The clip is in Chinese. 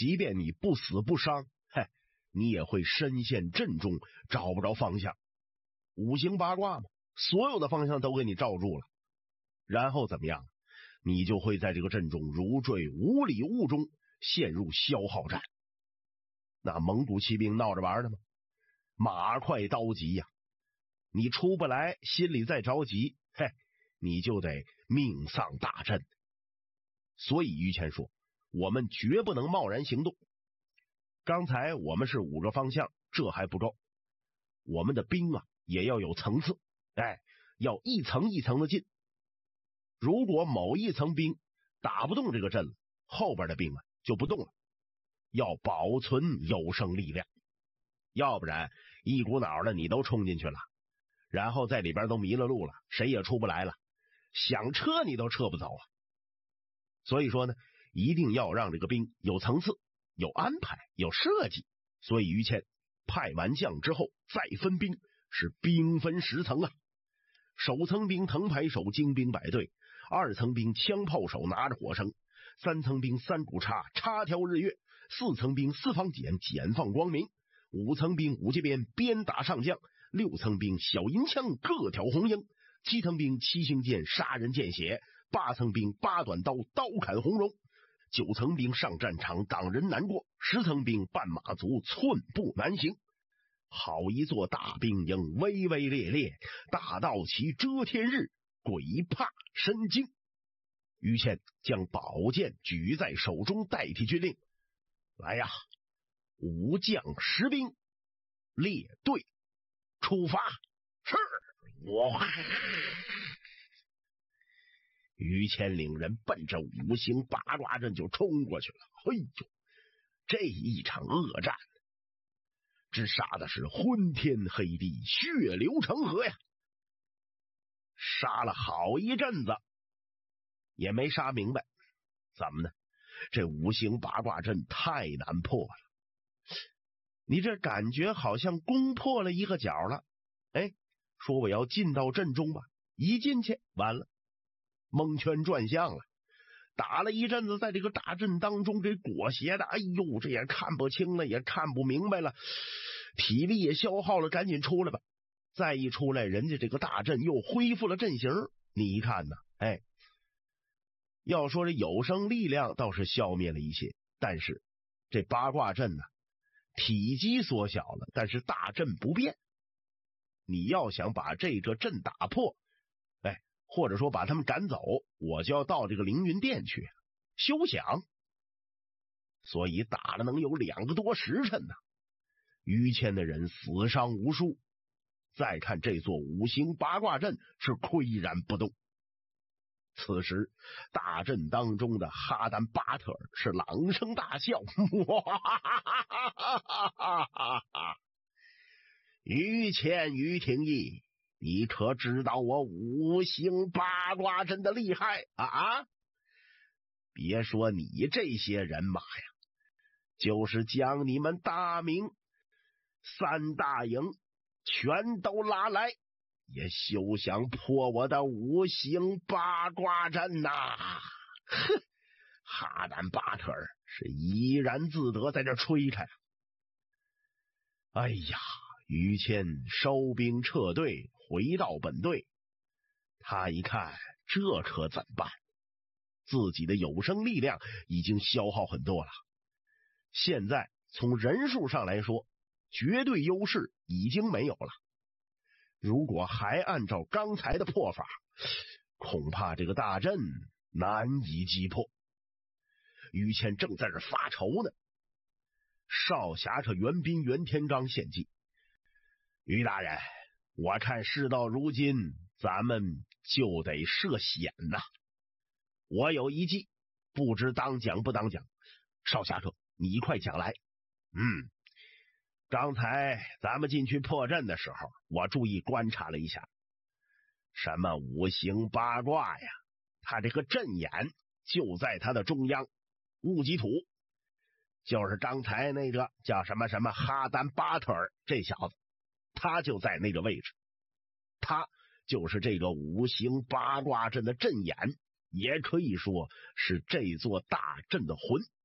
即便你不死不伤，你也会深陷阵中，找不着方向。五行八卦嘛，所有的方向都给你罩住了，然后怎么样？你就会在这个阵中如坠无里雾中，陷入消耗战。那蒙古骑兵闹着玩的吗？马快刀急呀，你出不来，心里再着急，你就得命丧大阵。所以于谦说，我们绝不能贸然行动。刚才我们是5个方向，这还不够，我们的兵也要有层次，要一层一层的进。如果某一层兵打不动这个阵了，后边的兵就不动了，要保存有生力量，要不然一股脑的你都冲进去了，然后在里边都迷了路了，谁也出不来了，想撤你都撤不走啊。所以说呢，一定要让这个兵有层次，有安排，有设计。所以于谦派完将之后再分兵，是兵分10层啊。首层兵藤牌手精兵百队，2层兵枪炮手拿着火绳，3层兵三股叉插条日月，4层兵四方锏锏放光明，5层兵五节鞭鞭打上将，6层兵小银枪各挑红缨，7层兵七星剑杀人见血，8层兵八短刀刀砍红绒，9层兵上战场挡人难过，10层兵绊马足寸步难行。好一座大兵营，巍巍烈烈，大道旗遮天日，鬼怕神惊。于谦将宝剑举在手中，代替军令，来呀，5将10兵列队出发。是我。于谦领人奔着五行八卦阵就冲过去了。这一场恶战只杀的是昏天黑地，血流成河呀！杀了好一阵子也没杀明白，怎么呢？这五行八卦阵太难破了。你这感觉好像攻破了一个角了，说我要进到阵中吧，一进去完了，蒙圈转向了，打了一阵子，在这个大阵当中给裹挟的，这也看不清了，也看不明白了，体力也消耗了，赶紧出来吧。再一出来，人家这个大阵又恢复了阵型，你一看呢，要说这有生力量倒是消灭了一些，但是这八卦阵呢，体积缩小了，但是大阵不变。你要想把这个阵打破，或者说把他们赶走，我就要到这个凌云殿去休想。所以打了能有2个多时辰呢，于谦的人死伤无数。再看这座五行八卦阵是岿然不动。此时大阵当中的哈丹巴特尔是朗声大笑，于谦于廷义，你可知道我五行八卦阵的厉害啊？别说你这些人马呀，就是将你们大明3大营全都拉来，也休想破我的五行八卦阵呐！哼，哈丹巴特尔是怡然自得，在这吹开。于谦收兵撤队，回到本队。他一看，这可怎么办？自己的有生力量已经消耗很多了，现在从人数上来说，绝对优势已经没有了。如果还按照刚才的破法，恐怕这个大阵难以击破。于谦正在这发愁呢，少侠这袁彬袁天罡献计：于大人，我看事到如今，咱们就得涉险呐。我有一计，不知当讲不当讲。少侠客，你快讲来。刚才咱们进去破阵的时候，我注意观察了一下，什么五行八卦呀，他这个阵眼就在他的中央，戊己土，就是刚才那个叫什么什么哈丹巴特尔这小子，他就在那个位置，他就是这个五行八卦阵的阵眼，也可以说是这座大阵的魂。